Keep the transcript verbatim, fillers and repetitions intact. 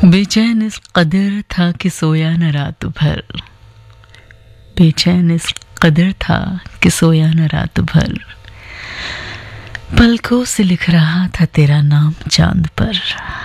बेचैन इस कदर था कि सोया न रात भर, बेचैन इस कदर था कि सोया न रात भर, पलकों से लिख रहा था तेरा नाम चांद पर।